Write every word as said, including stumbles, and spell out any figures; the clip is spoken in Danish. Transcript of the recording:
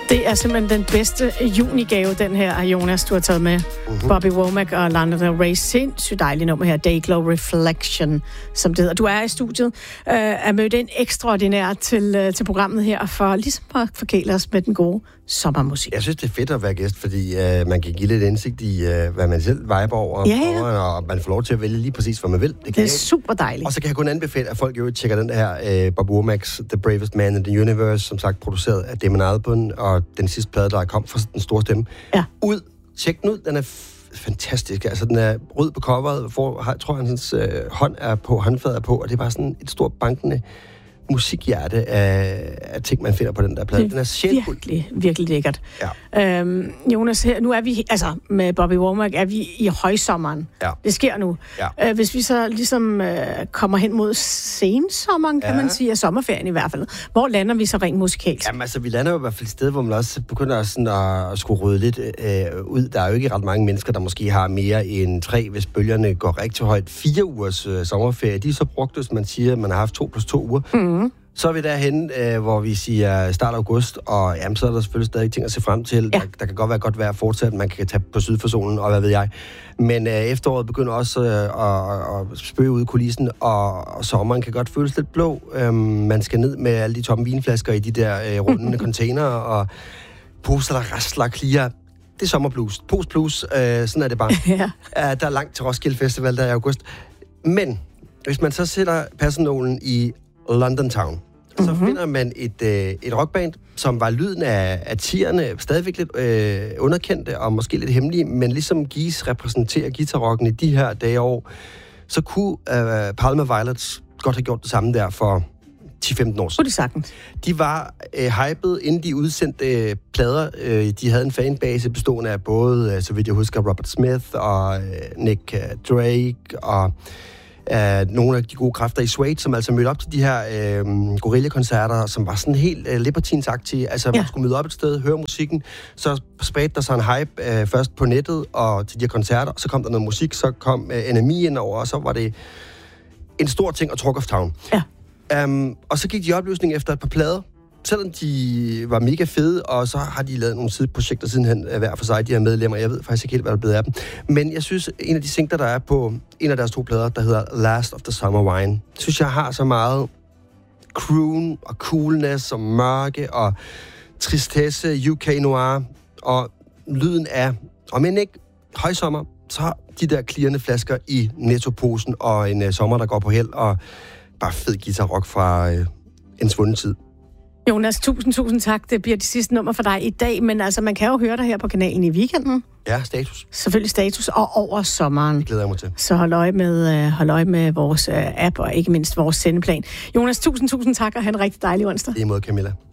Det er simpelthen den bedste junigave, den her, Jonas, du har taget med. Mm-hmm. Bobby Womack og Lana Del Rey. Sindssygt dejligt nummer her. Dayglow Reflection, som det hedder. Du er i studiet, øh, er mødt ind ekstraordinært til, øh, til programmet her, for ligesom at forkæle os med den gode sommermusik. Jeg synes, det er fedt at være gæst, fordi øh, man kan give lidt indsigt i, øh, hvad man selv viber over, ja, ja. og man får lov til at vælge lige præcis, hvad man vil. Det, det er jeg. super dejligt. Og så kan jeg kun anbefale, at folk jo tjekker den her øh, Bobby Womack's The Bravest Man in the Universe, som sagt produceret af Damon Albarn, og den sidste plade, der kom fra Den Store Stemme. Ja. Ud. Tjek den ud. Den er f- fantastisk. Altså, den er rød på coveret, hvor jeg tror, hans øh, hånd er på, håndfladet er på, og det er bare sådan et stort bankende musikhjerte af, af ting, man finder på den der plade. Den er sjælfuld. Virkelig, virkelig lækkert. Ja. Øhm, Jonas, her, nu er vi, altså med Bobby Womack, er vi i højsommeren. Ja. Det sker nu. Ja. Øh, hvis vi så ligesom øh, kommer hen mod sensommeren, kan ja. man sige, af sommerferien i hvert fald. Hvor lander vi så rent musikalsk? Jamen altså, vi lander jo i hvert fald et sted, hvor man også begynder sådan at, at skulle rydde lidt øh, ud. Der er jo ikke ret mange mennesker, der måske har mere end tre, hvis bølgerne går rigtig højt. Fire ugers øh, sommerferie, de er så brugt, hvis man siger, at man har haft to plus to uger. Mm. Så er vi derhen, øh, hvor vi siger start august, og jamen, så er der selvfølgelig stadig ting at se frem til. Ja. Der, der kan godt være godt vejr fortsat, man kan tage på syd for solen, og hvad ved jeg. Men øh, efteråret begynder også øh, at, at spøge ud i kulissen, og, og sommeren kan godt føles lidt blå. Øhm, man skal ned med alle de tomme vinflasker i de der øh, rundende containere, og poser, der rasler, klirer. Det er sommerblues. Post plus, øh, sådan er det bare. Ja. Uh, der er langt til Roskilde Festival, der er i august. Men hvis man så sætter personolen i London Town, så mm-hmm. finder man et, øh, et rockband, som var lyden af, af tierne, stadigvæk lidt øh, underkendte og måske lidt hemmelige, men ligesom Geese repræsenterer guitarrocken i de her dage og år, så kunne øh, Palma Violets godt have gjort det samme der for ti femten år siden. Det sagtens. De var øh, hyped, inden de udsendte øh, plader. Øh, de havde en fanbase bestående af både, øh, så vidt jeg husker, Robert Smith og øh, Nick øh, Drake og Uh, nogle af de gode kræfter i Suede, som altså mødte op til de her uh, guerilla-koncerter, som var sådan helt uh, libertinsagtige. Altså, ja. Man skulle møde op et sted, høre musikken, så spredte der sig en hype uh, først på nettet og til de her koncerter, så kom der noget musik, så kom uh, N M I ind over, og så var det en stor ting at Talk of Town. Ja. Um, og så gik de i opløsning efter et par plader, selvom de var mega fede, og så har de lavet nogle sideprojekter sidenhen hver for sig, de her medlemmer. Jeg ved faktisk ikke helt, hvad der er blevet af dem. Men jeg synes, en af de singler, der er på en af deres to plader, der hedder Last of the Summer Wine, synes jeg har så meget croon og coolness og mørke og tristesse, U K noir, og lyden af, om end ikke højsommer, så har de der klirrende flasker i nettoposen og en uh, sommer, der går på held, og bare fed guitar-rock fra uh, en svunden tid. Jonas, tusind, tusind tak. Det bliver det sidste nummer for dig i dag, men altså, man kan jo høre dig her på kanalen i weekenden. Ja, status. Selvfølgelig status, og over sommeren. Det glæder jeg mig til. Så hold øje med, uh, hold øje med vores uh, app, og ikke mindst vores sendeplan. Jonas, tusind, tusind tak, og have en rigtig dejlig onsdag. I måde, Camilla.